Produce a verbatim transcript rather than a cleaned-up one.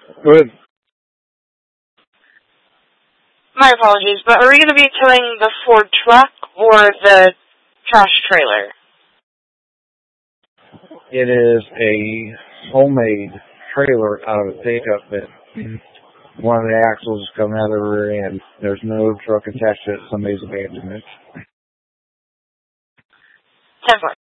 Good. My apologies, but are we going to be towing the Ford truck or the trash trailer? It is a homemade trailer out of a pickup that one of the axles is coming out of the rear end. There's no truck attached to it. Somebody's abandoned it. ten four.